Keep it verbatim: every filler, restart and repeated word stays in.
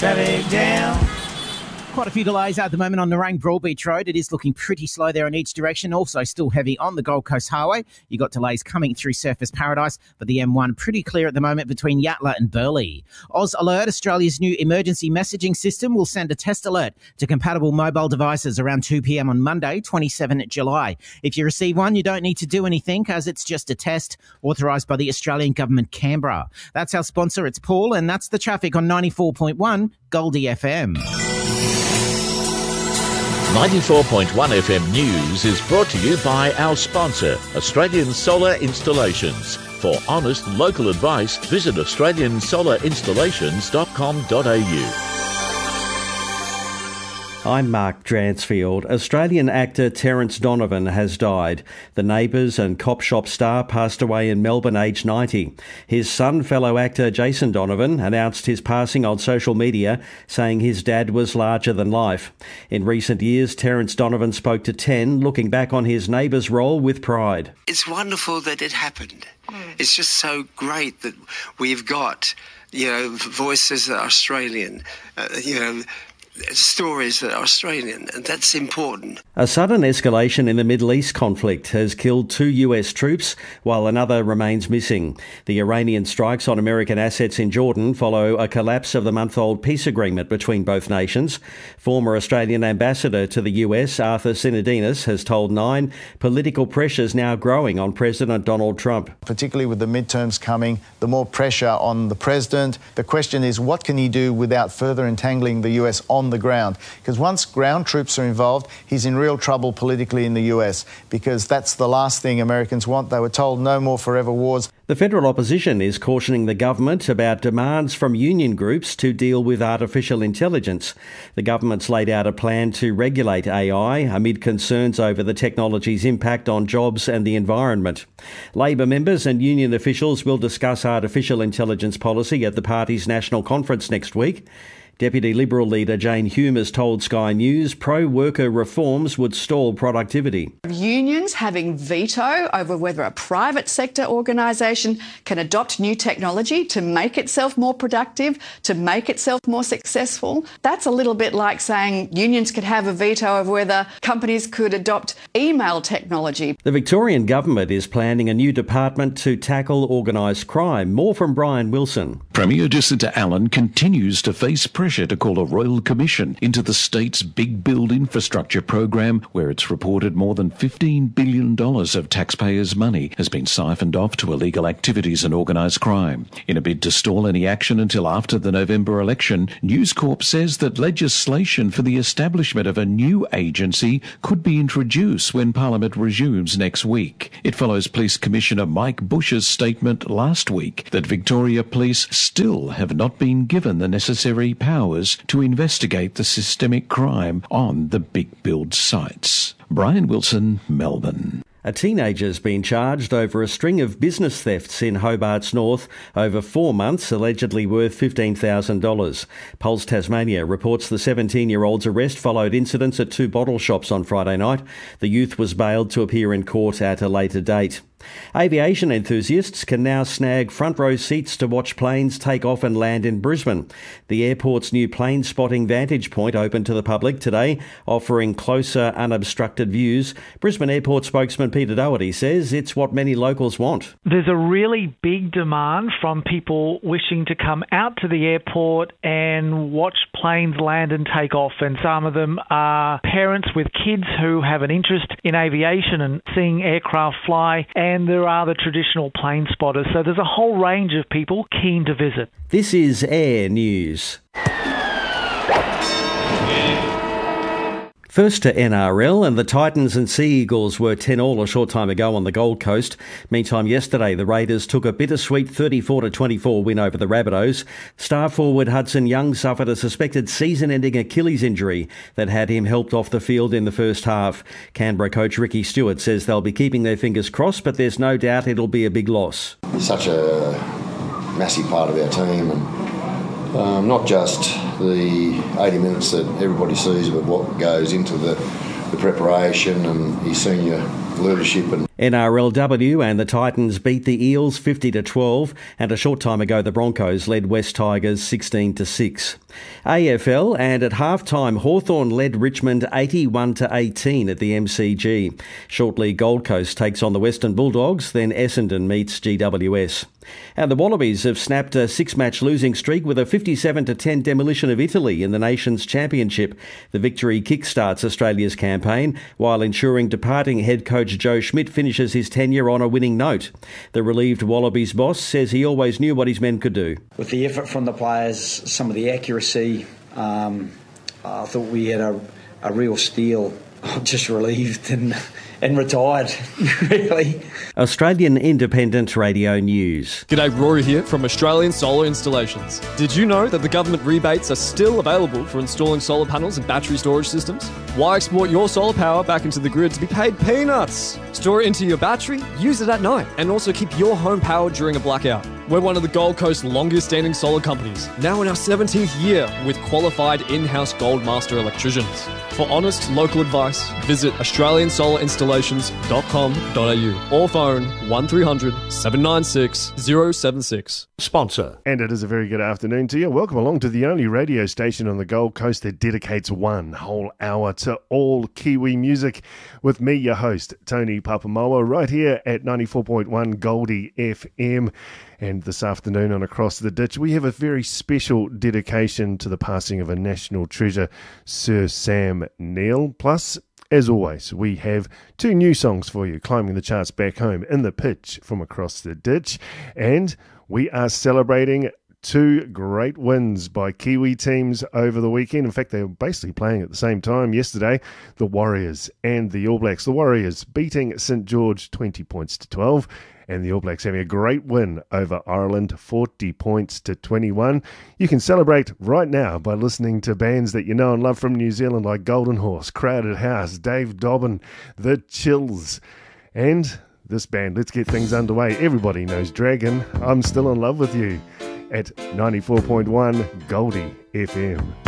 Traffic jam. Quite a few delays at the moment on Nerang Broadbeach Road. It is looking pretty slow there in each direction. Also still heavy on the Gold Coast Highway. You got delays coming through Surfers Paradise, but the M one pretty clear at the moment between Yatala and Burleigh. Oz Alert, Australia's new emergency messaging system, will send a test alert to compatible mobile devices around two p.m. on Monday, twenty-seventh of July. If you receive one, you don't need to do anything as it's just a test authorised by the Australian Government, Canberra. That's our sponsor. It's Paul, and that's the traffic on ninety-four point one Goldie F M. ninety-four point one F M News is brought to you by our sponsor, Australian Solar Installations. For honest local advice, visit australian solar installations dot com dot a u. I'm Mark Dransfield. Australian actor Terence Donovan has died. The Neighbours and Cop Shop star passed away in Melbourne, aged ninety. His son, fellow actor Jason Donovan, announced his passing on social media, saying his dad was larger than life. In recent years, Terence Donovan spoke to Ten, looking back on his Neighbours role with pride. It's wonderful that it happened. Mm. It's just so great that we've got, you know, voices that are Australian, uh, you know, stories that are Australian, and that's important. A sudden escalation in the Middle East conflict has killed two U S troops, while another remains missing. The Iranian strikes on American assets in Jordan follow a collapse of the month-old peace agreement between both nations. Former Australian ambassador to the U S, Arthur Sinodinos, has told Nine political pressures now growing on President Donald Trump. Particularly with the midterms coming, the more pressure on the president. The question is, what can he do without further entangling the U S on the ground? Because once ground troops are involved, he's in real trouble politically in the U S, because that's the last thing Americans want. They were told no more forever wars. The federal opposition is cautioning the government about demands from union groups to deal with artificial intelligence. The government's laid out a plan to regulate A I amid concerns over the technology's impact on jobs and the environment. Labor members and union officials will discuss artificial intelligence policy at the party's national conference next week. Deputy Liberal leader Jane Hume has told Sky News pro-worker reforms would stall productivity. Unions having veto over whether a private sector organisation can adopt new technology to make itself more productive, to make itself more successful. That's a little bit like saying unions could have a veto over whether companies could adopt email technology. The Victorian government is planning a new department to tackle organised crime. More from Brian Wilson. Premier Jacinta Allen continues to face pressure to call a royal commission into the state's Big Build infrastructure program, where it's reported more than fifteen billion dollars of taxpayers' money has been siphoned off to illegal activities and organised crime. In a bid to stall any action until after the November election, News Corp says that legislation for the establishment of a new agency could be introduced when Parliament resumes next week. It follows Police Commissioner Mike Bush's statement last week that Victoria Police still have not been given the necessary powers to investigate the systemic crime on the Big Build sites. Brian Wilson, Melbourne. A teenager's been charged over a string of business thefts in Hobart's North over four months, allegedly worth fifteen thousand dollars. Pulse Tasmania reports the seventeen-year-old's arrest followed incidents at two bottle shops on Friday night. The youth was bailed to appear in court at a later date. Aviation enthusiasts can now snag front row seats to watch planes take off and land in Brisbane. The airport's new plane spotting vantage point opened to the public today, offering closer, unobstructed views. Brisbane Airport spokesman Peter Doherty says it's what many locals want. There's a really big demand from people wishing to come out to the airport and watch planes land and take off, and some of them are parents with kids who have an interest in aviation and seeing aircraft fly, and And there are the traditional plane spotters. So there's a whole range of people keen to visit. This is Air News. First to N R L, and the Titans and Sea Eagles were ten all a short time ago on the Gold Coast. Meantime, yesterday the Raiders took a bittersweet thirty-four to twenty-four win over the Rabbitohs. Star forward Hudson Young suffered a suspected season-ending Achilles injury that had him helped off the field in the first half. Canberra coach Ricky Stewart says they'll be keeping their fingers crossed, but there's no doubt it'll be a big loss. Such a massive part of our team, and Um, not just the eighty minutes that everybody sees, but what goes into the, the preparation and his senior leadership. And N R L W and the Titans beat the Eels fifty to twelve, and a short time ago the Broncos led West Tigers sixteen to six. A F L, and at half-time, Hawthorn led Richmond eighty-one to eighteen at the M C G. Shortly, Gold Coast takes on the Western Bulldogs, then Essendon meets G W S. And the Wallabies have snapped a six-match losing streak with a fifty-seven to ten demolition of Italy in the Nations Championship. The victory kickstarts Australia's campaign, while ensuring departing head coach Joe Schmidt finishes his tenure on a winning note. The relieved Wallabies boss says he always knew what his men could do. With the effort from the players, some of the accuracy, um, I thought we had a, a real steal. I'm just relieved and, and retired, really. Australian Independent Radio News. G'day, Rory here from Australian Solar Installations. Did you know that the government rebates are still available for installing solar panels and battery storage systems? Why export your solar power back into the grid to be paid peanuts? Store it into your battery, use it at night, and also keep your home powered during a blackout. We're one of the Gold Coast's longest standing solar companies, now in our seventeenth year with qualified in-house Gold Master electricians. For honest local advice, visit australian solar installations dot com dot a u or phone one three hundred, seven nine six, zero seven six. Sponsor. And it is a very good afternoon to you. Welcome along to the only radio station on the Gold Coast that dedicates one whole hour to all Kiwi music with me, your host, Tony Papamoa, right here at ninety-four point one Goldie F M. And this afternoon on Across the Ditch, we have a very special dedication to the passing of a national treasure, Sir Sam Neill. Plus, as always, we have two new songs for you, climbing the charts back home in the pitch from Across the Ditch. And we are celebrating two great wins by Kiwi teams over the weekend. In fact, they were basically playing at the same time yesterday, the Warriors and the All Blacks. The Warriors beating St George twenty points to twelve, and the All Blacks having a great win over Ireland, forty points to twenty-one. You can celebrate right now by listening to bands that you know and love from New Zealand like Golden Horse, Crowded House, Dave Dobbin, The Chills, and this band. Let's get things underway. Everybody knows Dragon. I'm Still in Love with You at ninety-four point one Goldie F M.